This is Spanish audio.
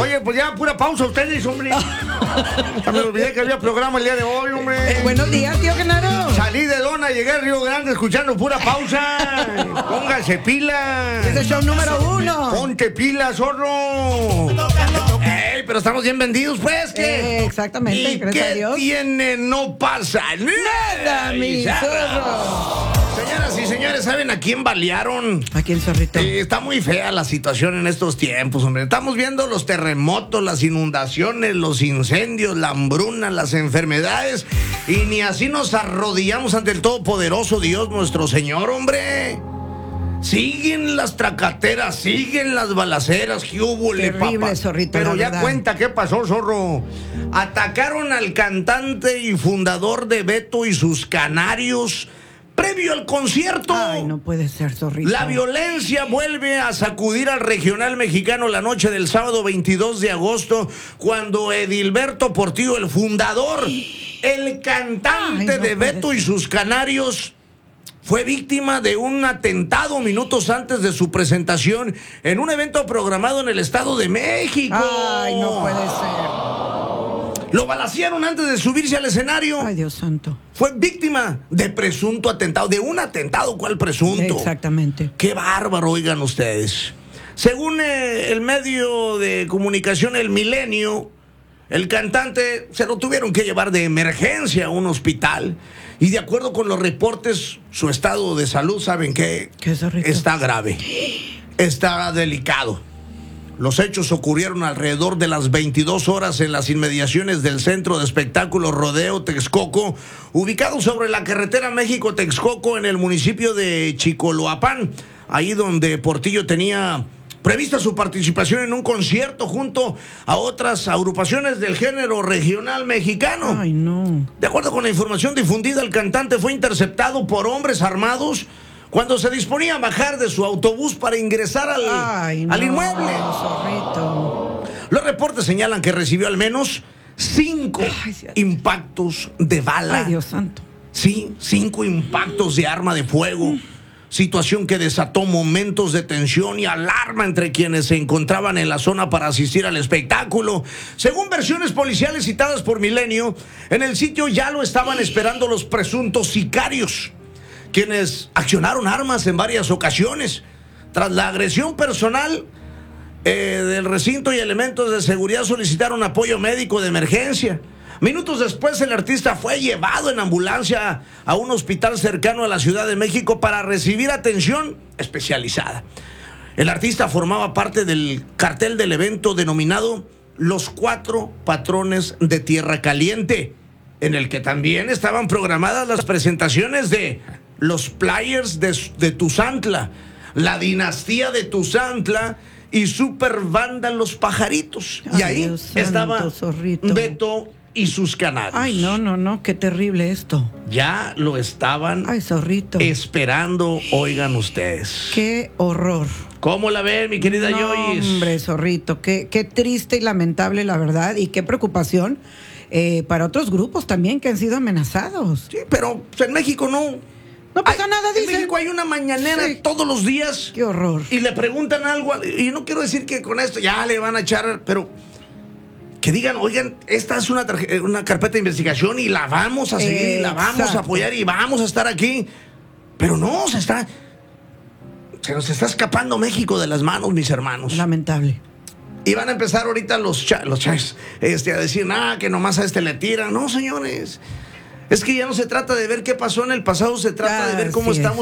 Oye, pues ya, pura pausa ustedes, hombre. Ya me olvidé que había programa el día de hoy, hombre. Buenos días, tío Genaro. Salí de Dona, llegué a Río Grande escuchando pura pausa. Póngase pila. Es el show número 1. Ponte pila, zorro. Ey, pero estamos bien vendidos, pues, ¿qué? Exactamente, ¿Y gracias a qué Dios. tiene? No pasa Nada, mi zorro. Señoras y señores, ¿saben a quién balearon? ¿A quién, zorrito? Está muy fea la situación en estos tiempos, hombre. Estamos viendo los terremotos, las inundaciones, los incendios, la hambruna, las enfermedades. Y ni así nos arrodillamos ante el todopoderoso Dios nuestro Señor, hombre. Siguen las tracateras, siguen las balaceras. ¿Qué hubo, Terrible, papá? zorrito, Pero la ya verdad. cuenta qué pasó, zorro. Atacaron al cantante y fundador de Beto y sus Canarios previo al concierto. Ay, no puede ser, zorrito. La violencia vuelve a sacudir al regional mexicano la noche del sábado 22 de agosto, cuando Edilberto Portillo, el fundador, el cantante Ay, no de puede Beto ser. y sus Canarios, fue víctima de un atentado minutos antes de su presentación en un evento programado en el Estado de México. Ay, no puede ser. Lo balacearon antes de subirse al escenario. Ay, Dios santo. Fue víctima de presunto atentado, de un atentado. ¿Cuál presunto? Exactamente. Qué bárbaro, oigan ustedes. Según el medio de comunicación El Milenio, el cantante se lo tuvieron que llevar de emergencia a un hospital. Y de acuerdo con los reportes, su estado de salud, ¿saben qué? ¿Qué, zorrito? Está grave. Está delicado. Los hechos ocurrieron alrededor de las 22 horas en las inmediaciones del Centro de Espectáculos Rodeo Texcoco, ubicado sobre la carretera México-Texcoco en el municipio de Chicoloapán, ahí donde Portillo tenía prevista su participación en un concierto junto a otras agrupaciones del género regional mexicano. Ay, no. De acuerdo con la información difundida, el cantante fue interceptado por hombres armados cuando se disponía a bajar de su autobús para ingresar Ay, al no, inmueble. zorrito. Los reportes señalan que recibió al menos 5 Ay, Dios. impactos de bala. Ay, Dios santo. Sí, 5 impactos de arma de fuego. Situación que desató momentos de tensión y alarma entre quienes se encontraban en la zona para asistir al espectáculo. Según versiones policiales citadas por Milenio, en el sitio ya lo estaban esperando los presuntos sicarios, quienes accionaron armas en varias ocasiones. Tras la agresión personal del recinto y elementos de seguridad solicitaron apoyo médico de emergencia. Minutos después, el artista fue llevado en ambulancia a un hospital cercano a la Ciudad de México para recibir atención especializada. El artista formaba parte del cartel del evento denominado Los 4 Patrones de Tierra Caliente, en el que también estaban programadas las presentaciones de los Players de Tuzantla, la Dinastía de Tuzantla y Super Banda Los Pajaritos. Y Ay, ahí Dios santo, estaba zorrito. Beto y sus Canarios. Ay, no, qué terrible esto. Ya lo estaban Ay, zorrito. esperando, oigan ustedes. Qué horror. ¿Cómo la ven, mi querida No, Joyce? hombre, zorrito, qué triste y lamentable, la verdad, y qué preocupación para otros grupos también que han sido amenazados. Sí, pero en México no. No pasa nada, En dicen. México hay una mañanera Sí. todos los días. Qué horror. Y le preguntan algo, y no quiero decir que con esto ya le van a echar, pero que digan, oigan, esta es una carpeta de investigación y la vamos a seguir, y la vamos a Exacto. apoyar y vamos a estar aquí. Pero no, se nos está escapando México de las manos, mis hermanos. Lamentable. Y van a empezar ahorita los chais a decir, que nomás a este le tiran. No, señores. Es que ya no se trata de ver qué pasó en el pasado, se trata de ver cómo Así es. estamos